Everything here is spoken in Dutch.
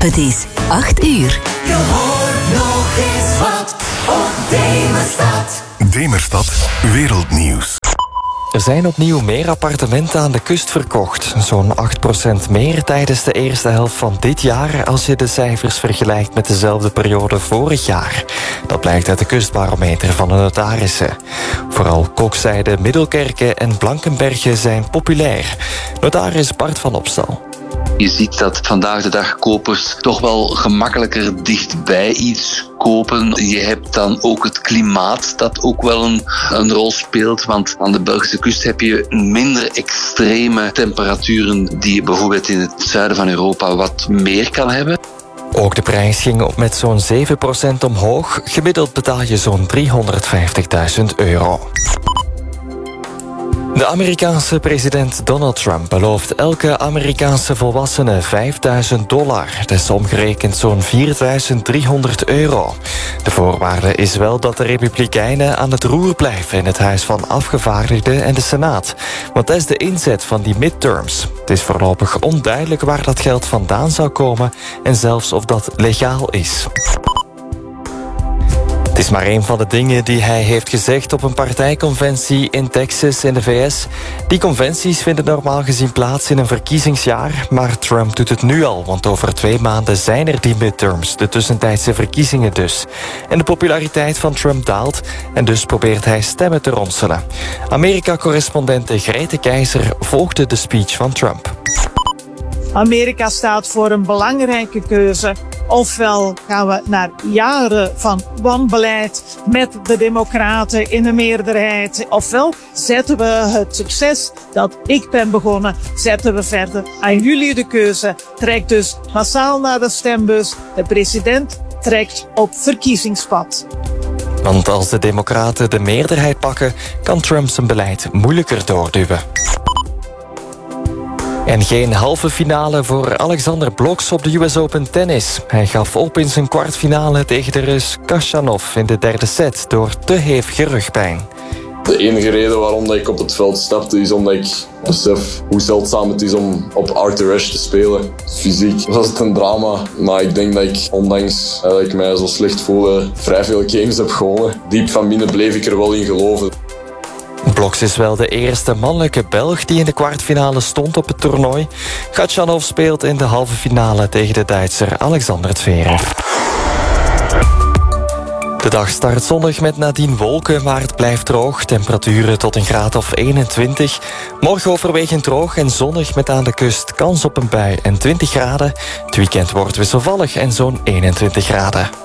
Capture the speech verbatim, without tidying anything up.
Het is acht uur. Je hoort nog eens wat op Demerstad. Demerstad Wereldnieuws. Er zijn opnieuw meer appartementen aan de kust verkocht. Zo'n acht procent meer tijdens de eerste helft van dit jaar als je de cijfers vergelijkt met dezelfde periode vorig jaar. Dat blijkt uit de kustbarometer van de notarissen. Vooral Kokzijde, Middelkerken en Blankenberge zijn populair. Notaris Bart van Opstal. Je ziet dat vandaag de dag kopers toch wel gemakkelijker dichtbij iets kopen. Je hebt dan ook het klimaat dat ook wel een, een rol speelt. Want aan de Belgische kust heb je minder extreme temperaturen die je bijvoorbeeld in het zuiden van Europa wat meer kan hebben. Ook de prijs ging op met zo'n zeven procent omhoog. Gemiddeld betaal je zo'n driehonderdvijftigduizend euro. De Amerikaanse president Donald Trump belooft elke Amerikaanse volwassene vijfduizend dollar. Dat is omgerekend zo'n vierduizend driehonderd euro. De voorwaarde is wel dat de Republikeinen aan het roer blijven in het Huis van Afgevaardigden en de Senaat. Want dat is de inzet van die midterms. Het is voorlopig onduidelijk waar dat geld vandaan zou komen en zelfs of dat legaal is. Het is maar een van de dingen die hij heeft gezegd op een partijconventie in Texas in de V S. Die conventies vinden normaal gezien plaats in een verkiezingsjaar, maar Trump doet het nu al, want over twee maanden zijn er die midterms, de tussentijdse verkiezingen dus. En de populariteit van Trump daalt en dus probeert hij stemmen te ronselen. Amerika-correspondente Grete Keizer volgde de speech van Trump. Amerika staat voor een belangrijke keuze. Ofwel gaan we naar jaren van wanbeleid met de Democraten in de meerderheid. Ofwel zetten we het succes dat ik ben begonnen, zetten we verder. Aan jullie de keuze. Trek dus massaal naar de stembus. De president trekt op verkiezingspad. Want als de Democraten de meerderheid pakken, kan Trump zijn beleid moeilijker doorduwen. En geen halve finale voor Alexander Blok op de U S Open tennis. Hij gaf op in zijn kwartfinale tegen de Rus Khachanov in de derde set door te hevige rugpijn. De enige reden waarom ik op het veld stapte is omdat ik besef hoe zeldzaam het is om op Arthur Ashe te spelen. Fysiek was het een drama, maar ik denk dat ik, ondanks dat ik mij zo slecht voelde, vrij veel games heb gewonnen. Diep van binnen bleef ik er wel in geloven. Bloks is wel de eerste mannelijke Belg die in de kwartfinale stond op het toernooi. Khachanov speelt in de halve finale tegen de Duitser Alexander Zverev. De dag start zonnig met nadien wolken, maar het blijft droog. Temperaturen tot een graad of eenentwintig. Morgen overwegend droog en zonnig met aan de kust kans op een bui en twintig graden. Het weekend wordt wisselvallig en zo'n eenentwintig graden.